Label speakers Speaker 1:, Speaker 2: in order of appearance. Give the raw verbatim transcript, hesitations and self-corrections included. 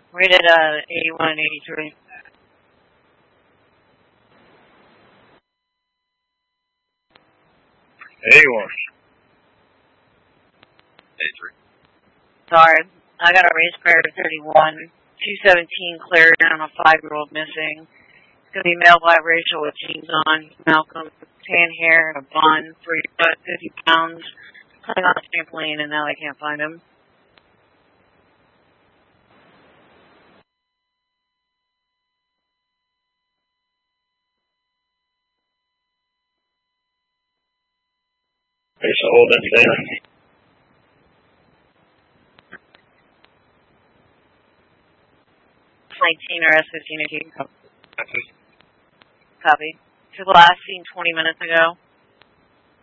Speaker 1: Rated uh, eighty-one and eighty-three.
Speaker 2: eighty-one.
Speaker 3: eighty-three.
Speaker 1: Sorry, I got a race car at thirty-one. two seventeen cleared on a five-year-old missing. It's going to be mailed by Rachel with jeans on. Malcolm, tan hair, and a bun, three foot, fifty pounds. Playing on a trampoline, and now I can't find him.
Speaker 2: It's a hold that down.
Speaker 1: nineteen or S fifteen if you can copy. To the last scene twenty minutes ago.